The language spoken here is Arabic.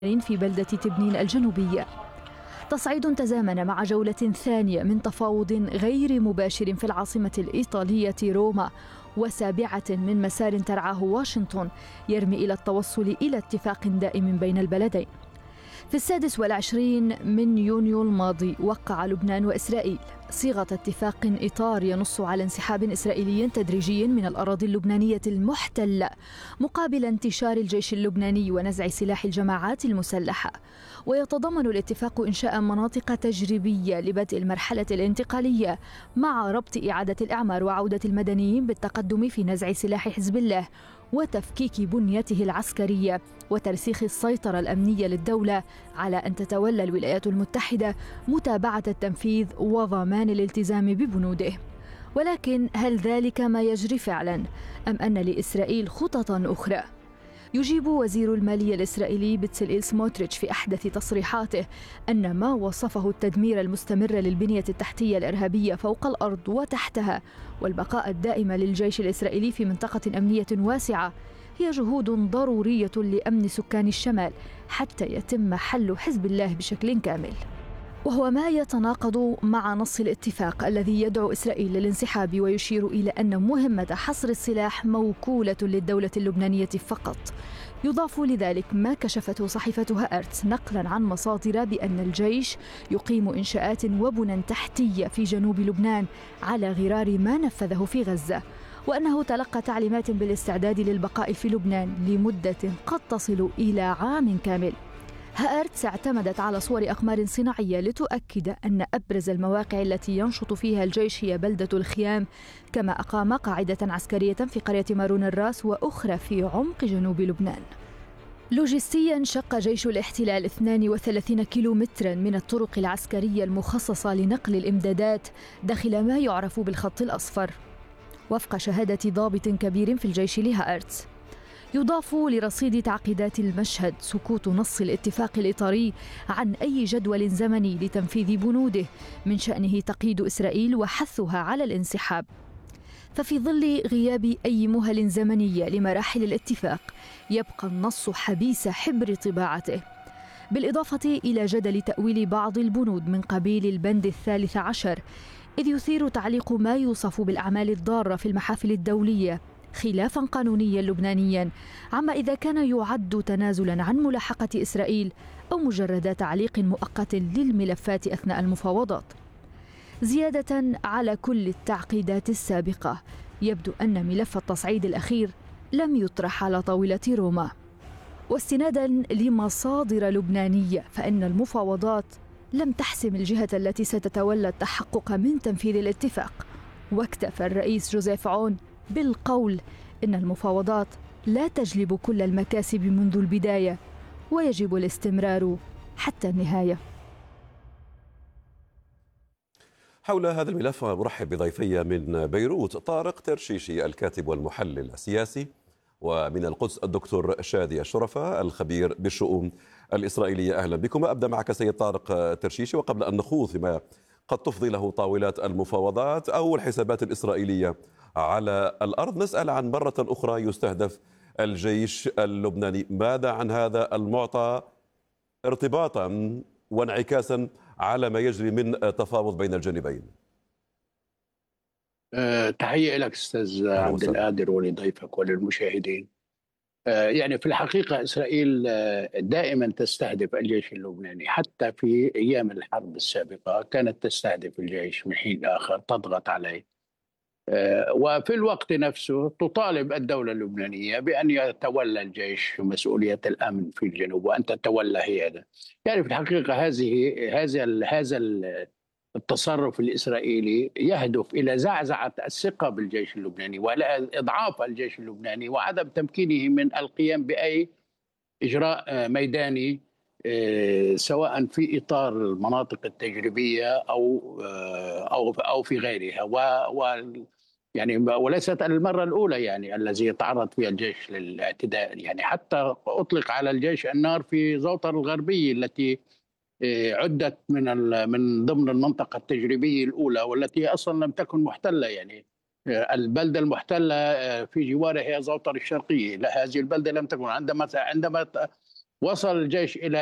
في بلدة تبنين الجنوبية. تصعيد تزامن مع جولة ثانية من تفاوض غير مباشر في العاصمة الإيطالية روما، وسابعة من مسار ترعاه واشنطن يرمي إلى التوصل إلى اتفاق دائم بين البلدين. في 26 من يونيو الماضي وقع لبنان وإسرائيل صيغة اتفاق إطار ينص على انسحاب إسرائيلي تدريجي من الأراضي اللبنانية المحتلة مقابل انتشار الجيش اللبناني ونزع سلاح الجماعات المسلحة. ويتضمن الاتفاق إنشاء مناطق تجريبية لبدء المرحلة الانتقالية مع ربط إعادة الإعمار وعودة المدنيين بالتقدم في نزع سلاح حزب الله وتفكيك بنيته العسكرية وترسيخ السيطرة الأمنية للدولة على أن تتولى الولايات المتحدة متابعة التنفيذ وضمان الالتزام ببنوده. ولكن هل ذلك ما يجري فعلا أم أن لإسرائيل خططا أخرى؟ يجيب وزير المالية الإسرائيلي بتسلئيل سموتريتش في أحدث تصريحاته أن ما وصفه التدمير المستمر للبنية التحتية الإرهابية فوق الأرض وتحتها والبقاء الدائم للجيش الإسرائيلي في منطقة أمنية واسعة هي جهود ضرورية لأمن سكان الشمال حتى يتم حل حزب الله بشكل كامل، وهو ما يتناقض مع نص الاتفاق الذي يدعو إسرائيل للانسحاب ويشير إلى أن مهمة حصر السلاح موكولة للدولة اللبنانية فقط. يضاف لذلك ما كشفته صحيفة هآرتس نقلا عن مصادر بأن الجيش يقيم إنشاءات وبنى تحتية في جنوب لبنان على غرار ما نفذه في غزة، وأنه تلقى تعليمات بالاستعداد للبقاء في لبنان لمدة قد تصل إلى عام كامل. هآرتس اعتمدت على صور أقمار صناعية لتؤكد أن أبرز المواقع التي ينشط فيها الجيش هي بلدة الخيام، كما أقام قاعدة عسكرية في قرية مارون الراس وأخرى في عمق جنوب لبنان. لوجستيا شق جيش الاحتلال 32 كيلومترا من الطرق العسكرية المخصصة لنقل الإمدادات داخل ما يعرف بالخط الأصفر، وفق شهادة ضابط كبير في الجيش لهآرتس. يضاف لرصيد تعقيدات المشهد سكوت نص الاتفاق الإطاري عن أي جدول زمني لتنفيذ بنوده من شأنه تقييد إسرائيل وحثها على الانسحاب. ففي ظل غياب أي مهل زمنية لمراحل الاتفاق يبقى النص حبيس حبر طباعته، بالإضافة إلى جدل تأويل بعض البنود من قبيل البند 13، إذ يثير تعليق ما يوصف بالأعمال الضارة في المحافل الدولية خلافا قانونيا لبنانيا عما إذا كان يعد تنازلا عن ملاحقة إسرائيل أو مجرد تعليق مؤقت للملفات أثناء المفاوضات. زيادة على كل التعقيدات السابقة، يبدو أن ملف التصعيد الأخير لم يطرح على طاولة روما. واستنادا لمصادر لبنانية فإن المفاوضات لم تحسم الجهة التي ستتولى التحقق من تنفيذ الاتفاق، واكتفى الرئيس جوزيف عون بالقول إن المفاوضات لا تجلب كل المكاسب منذ البداية ويجب الاستمرار حتى النهاية. حول هذا الملف مرحب بضيفي من بيروت طارق ترشيشي الكاتب والمحلل السياسي، ومن القدس الدكتور شادي الشرفة الخبير بالشؤون الإسرائيلية. أهلا بكم. أبدأ معك سيد طارق ترشيشي، وقبل أن نخوض فيما قد تفضي له طاولات المفاوضات أو الحسابات الإسرائيلية على الأرض، نسأل عن مرة أخرى يستهدف الجيش اللبناني. ماذا عن هذا المعطى ارتباطا وانعكاسا على ما يجري من تفاوض بين الجانبين؟ تحية لك أستاذ عبد القادر ولضيفك وللمشاهدين. يعني في الحقيقة إسرائيل دائما تستهدف الجيش اللبناني، حتى في أيام الحرب السابقة كانت تستهدف الجيش من حين آخر، تضغط عليه، وفي الوقت نفسه تطالب الدولة اللبنانية بأن يتولى الجيش مسؤولية الأمن في الجنوب وأن تتولى هي هذا. يعني في الحقيقة هذا التصرف الإسرائيلي يهدف إلى زعزعة الثقة بالجيش اللبناني وإلى إضعاف الجيش اللبناني وعدم تمكينه من القيام بأي إجراء ميداني، سواء في إطار المناطق التجريبية أو في غيرها. يعني وليست المرة الأولى يعني الذي يتعرض فيها الجيش للاعتداء، يعني حتى أطلق على الجيش النار في زوطر الغربية التي عدت من ضمن المنطقة التجريبية الأولى، والتي أصلا لم تكن محتلة. يعني البلدة المحتلة في جوارها هي زوطر الشرقية، لا، هذه البلدة لم تكن. عندما وصل الجيش إلى